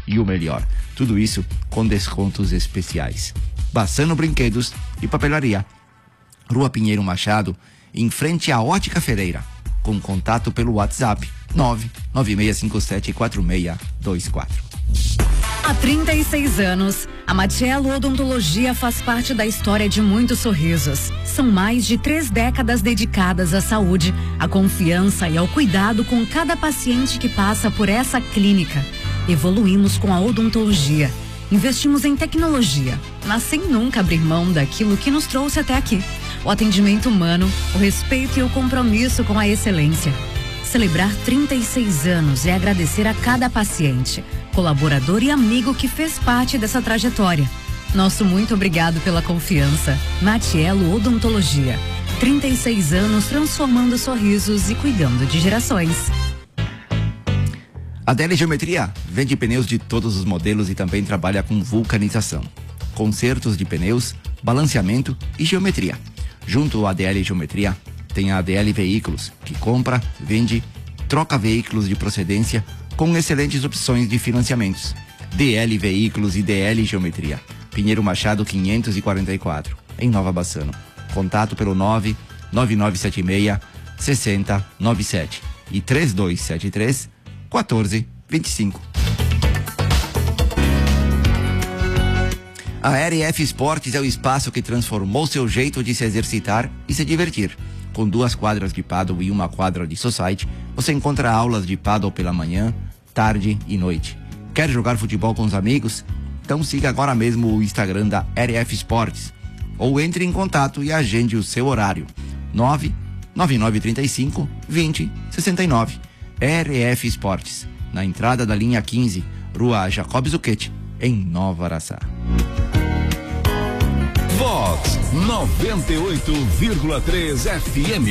e o melhor. Tudo isso com descontos especiais. Bassano Brinquedos e Papelaria. Rua Pinheiro Machado, em frente à Ótica Ferreira. Com contato pelo WhatsApp 996574624. Há 36 anos, a Matiello Odontologia faz parte da história de muitos sorrisos. São mais de 3 décadas dedicadas à saúde, à confiança e ao cuidado com cada paciente que passa por essa clínica. Evoluímos com a odontologia, investimos em tecnologia, mas sem nunca abrir mão daquilo que nos trouxe até aqui. O atendimento humano, o respeito e o compromisso com a excelência. Celebrar 36 anos é agradecer a cada paciente, colaborador e amigo que fez parte dessa trajetória. Nosso muito obrigado pela confiança. Matiello Odontologia. 36 anos transformando sorrisos e cuidando de gerações. A DL Geometria vende pneus de todos os modelos e também trabalha com vulcanização, consertos de pneus, balanceamento e geometria. Junto à DL Geometria, tem a DL Veículos, que compra, vende, troca veículos de procedência com excelentes opções de financiamentos. DL Veículos e DL Geometria. Pinheiro Machado 544, em Nova Bassano. Contato pelo 99976-6097 e 3273-1425. A RF Esportes é o espaço que transformou seu jeito de se exercitar e se divertir. Com 2 quadras de pádel e 1 quadra de society, você encontra aulas de pádel pela manhã, tarde e noite. Quer jogar futebol com os amigos? Então siga agora mesmo o Instagram da RF Esportes ou entre em contato e agende o seu horário. 99935-2069. RF Esportes, na entrada da linha 15, Rua Jacob Zucchetti, em Nova Araçá. Vox 98,3 FM.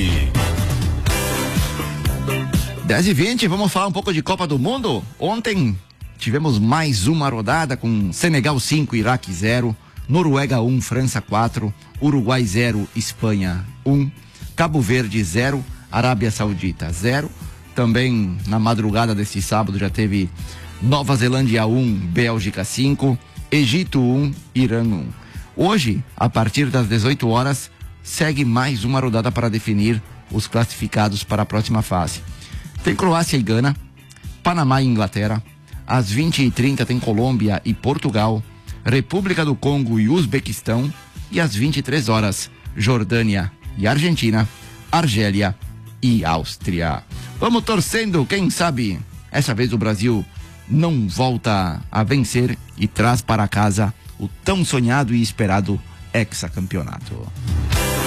10h20, vamos falar um pouco de Copa do Mundo? Ontem tivemos mais uma rodada com Senegal 5, Iraque 0, Noruega 1, França 4, Uruguai 0, Espanha 1, Cabo Verde 0, Arábia Saudita 0. Também na madrugada desse sábado já teve Nova Zelândia 1, Bélgica 5, Egito 1, Irã 1. Hoje, a partir das 18 horas, segue mais uma rodada para definir os classificados para a próxima fase. Tem Croácia e Gana, Panamá e Inglaterra, às 20h30 tem Colômbia e Portugal, República do Congo e Uzbequistão, e às 23 horas, Jordânia e Argentina, Argélia e Áustria. Vamos torcendo, quem sabe, essa vez o Brasil não volta a vencer e traz para casa o tão sonhado e esperado hexacampeonato.